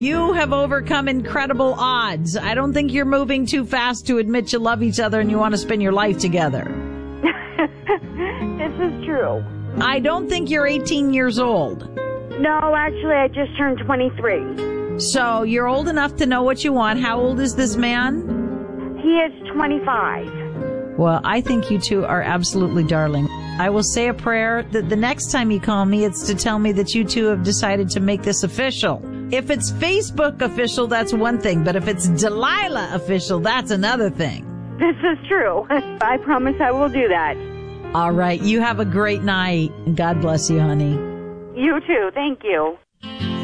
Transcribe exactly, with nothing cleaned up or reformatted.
You have overcome incredible odds. I don't think you're moving too fast to admit you love each other and you want to spend your life together. This is true. I don't think you're eighteen years old. No, actually, I just turned twenty-three. So you're old enough to know what you want. How old is this man? He is twenty-five. Well, I think you two are absolutely darling. I will say a prayer that the next time you call me, it's to tell me that you two have decided to make this official. If it's Facebook official, that's one thing. But if it's Delilah official, that's another thing. This is true. I promise I will do that. All right. You have a great night. God bless you, honey. You too. Thank you.